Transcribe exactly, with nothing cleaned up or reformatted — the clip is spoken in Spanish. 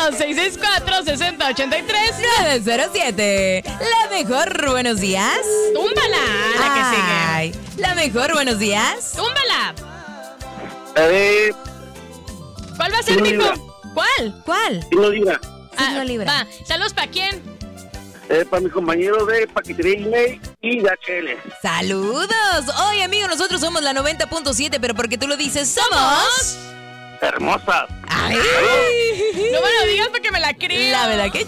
seis seis cuatro, seis cero ocho tres. nueve cero siete. La mejor, buenos días. Túmbala, la que sigue. Ay, la mejor, buenos días. Túmbala. Eh, ¿Cuál va a ser, Signo mijo? Libra. ¿Cuál? ¿Cuál? Signo Libra. Signo Libra. Va, saludos para quién. Eh, para mi compañero de Paquetería y de H L. Saludos. Oye, amigo, nosotros somos la noventa punto siete, pero porque tú lo dices, somos... Hermosa. Ay. No me lo digas porque me la creo. La verdad que